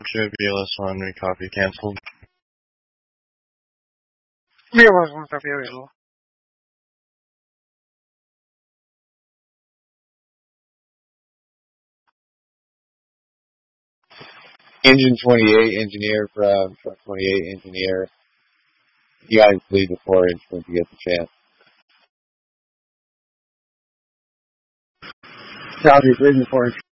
Should BLS1 recopy canceled. BLS1 copy available. Engine 28, engineer from truck 28, engineer. You guys leave the 4-inch when you get the chance. Copy, leave the 4-inch.